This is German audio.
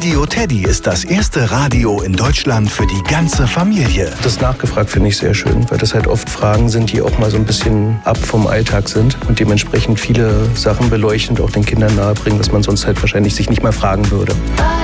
Radio Teddy ist das erste Radio in Deutschland für die ganze Familie. Das nachgefragt finde ich sehr schön, weil das halt oft Fragen sind, die auch mal so ein bisschen ab vom Alltag sind und dementsprechend viele Sachen beleuchten und auch den Kindern nahebringen, was man sonst halt wahrscheinlich sich nicht mal fragen würde.